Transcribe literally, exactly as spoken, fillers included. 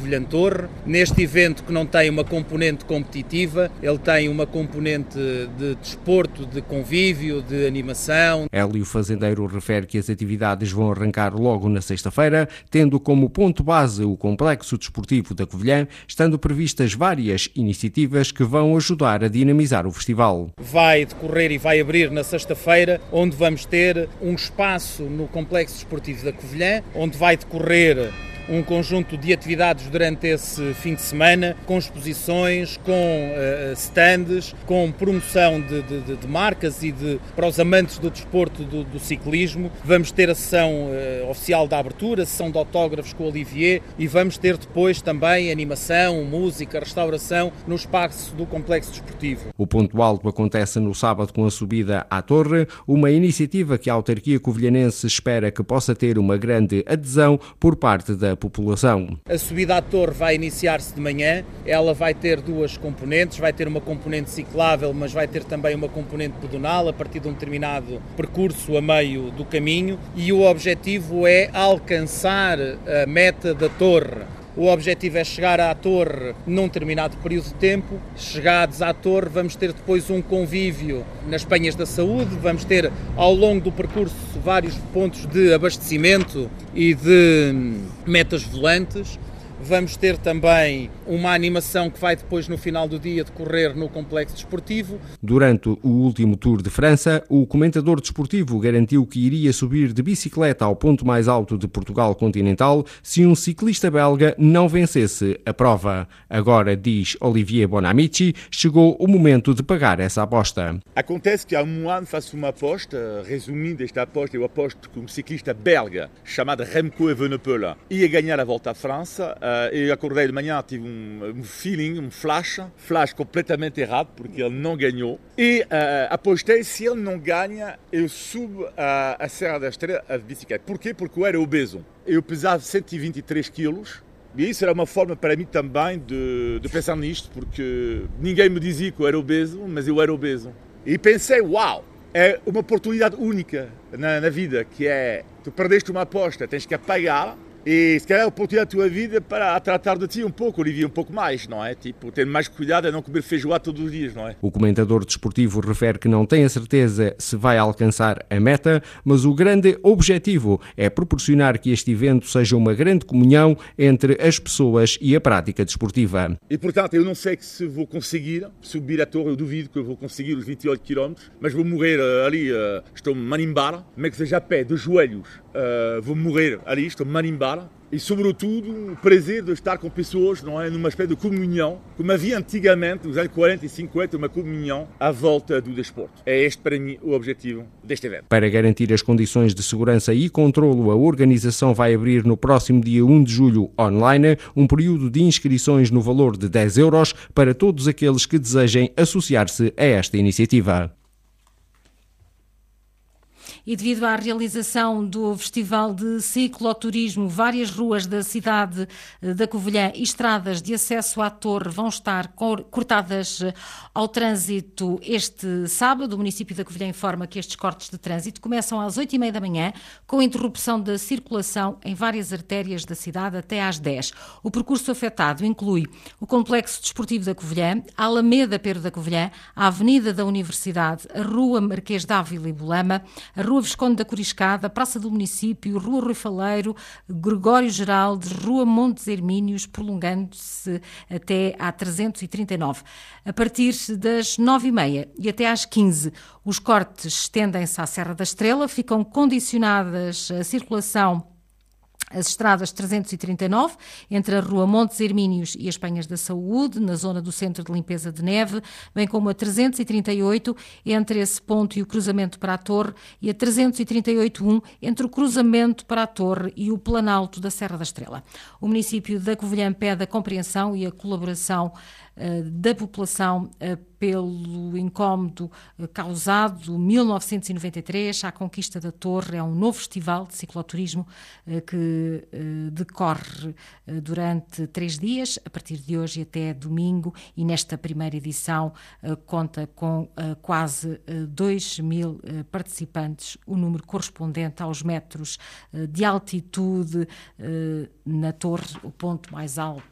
Covilhã Torre, neste evento que não tem uma componente competitiva, ele tem uma componente de desporto, de convívio, de animação. Hélio Fazendeiro refere que as atividades vão arrancar logo na sexta-feira, tendo como ponto base o Complexo Desportivo da Covilhã, estando previstas várias iniciativas que vão ajudar a dinamizar o festival. Vai decorrer e vai abrir na sexta-feira, onde vamos ter um espaço no Complexo Desportivo da Covilhã, onde vai decorrer um conjunto de atividades durante esse fim de semana, com exposições, com uh, stands, com promoção de, de, de marcas e de, para os amantes do desporto do, do ciclismo. Vamos ter a sessão uh, oficial da abertura, a sessão de autógrafos com o Olivier e vamos ter depois também animação, música, restauração no espaço do Complexo Desportivo. O ponto alto acontece no sábado com a subida à Torre, uma iniciativa que a autarquia covilhanense espera que possa ter uma grande adesão por parte da população. A subida à Torre vai iniciar-se de manhã, ela vai ter duas componentes, vai ter uma componente ciclável, mas vai ter também uma componente pedonal a partir de um determinado percurso a meio do caminho e o objetivo é alcançar a meta da Torre. O objetivo é chegar à Torre num determinado período de tempo. Chegados à Torre, vamos ter depois um convívio nas Penhas da Saúde, vamos ter ao longo do percurso vários pontos de abastecimento e de metas volantes. Vamos ter também uma animação que vai depois no final do dia decorrer no Complexo Desportivo. Durante o último Tour de França, o comentador desportivo garantiu que iria subir de bicicleta ao ponto mais alto de Portugal continental se um ciclista belga não vencesse a prova. Agora, diz Olivier Bonamici, chegou o momento de pagar essa aposta. Acontece que há um ano faço uma aposta, resumindo esta aposta, eu aposto que um ciclista belga chamado Remco Evenepoel ia ganhar a Volta à França. Eu acordei de manhã, tive um, um feeling, um flash, flash completamente errado, porque ele não ganhou. E uh, apostei, se ele não ganha, eu subo a, a Serra da Estrela de bicicleta. Porquê? Porque eu era obeso. Eu pesava cento e vinte e três quilos. E isso era uma forma para mim também de, de pensar nisto, porque ninguém me dizia que eu era obeso, mas eu era obeso. E pensei, uau, é uma oportunidade única na, na vida, que é, tu perdeste uma aposta, tens que apagar. E se calhar a oportunidade da tua vida para tratar de ti um pouco, Olivier, um pouco mais, não é? Tipo, ter mais cuidado a não comer feijoada todos os dias, não é? O comentador desportivo refere que não tem a certeza se vai alcançar a meta, mas o grande objetivo é proporcionar que este evento seja uma grande comunhão entre as pessoas e a prática desportiva. E, portanto, eu não sei se vou conseguir subir a torre, eu duvido que eu vou conseguir os vinte e oito quilómetros, mas vou morrer ali, estou manimbar, mas que seja a pé, de joelhos, vou morrer ali, estou manimbar. E, sobretudo, o prazer de estar com pessoas, não é, numa espécie de comunhão, como havia antigamente, nos anos quarenta e cinquenta, uma comunhão à volta do desporto. É este, para mim, o objetivo deste evento. Para garantir as condições de segurança e controlo, a organização vai abrir no próximo dia um de julho online um período de inscrições no valor de dez euros para todos aqueles que desejem associar-se a esta iniciativa. E devido à realização do Festival de Cicloturismo, várias ruas da cidade da Covilhã e estradas de acesso à Torre vão estar cortadas ao trânsito este sábado. O município da Covilhã informa que estes cortes de trânsito começam às oito e meia da manhã, com interrupção da circulação em várias artérias da cidade até às dez. O percurso afetado inclui o Complexo Desportivo da Covilhã, a Alameda Pedro da Covilhã, a Avenida da Universidade, a Rua Marquês de Ávila e Bolama, a Rua Visconde da Coriscada, Praça do Município, Rua Rui Faleiro, Gregório Geraldes, Rua Montes Hermínios, prolongando-se até à trezentos e trinta e nove. A partir das nove e meia e até às quinze, os cortes estendem-se à Serra da Estrela, ficam condicionadas a circulação as estradas trezentos e trinta e nove, entre a Rua Montes Hermínios e as Penhas da Saúde, na zona do Centro de Limpeza de Neve, bem como a trezentos e trinta e oito, entre esse ponto e o cruzamento para a Torre, e a trezentos e trinta e oito um, entre o cruzamento para a Torre e o Planalto da Serra da Estrela. O município da Covilhã pede a compreensão e a colaboração uh, da população uh, pelo incómodo uh, causado em mil novecentos e noventa e três à conquista da Torre. É um novo festival de cicloturismo uh, que uh, decorre uh, durante três dias, a partir de hoje até domingo, e nesta primeira edição uh, conta com uh, quase uh, dois mil uh, participantes, o número correspondente aos metros uh, de altitude uh, na Torre, o ponto mais alto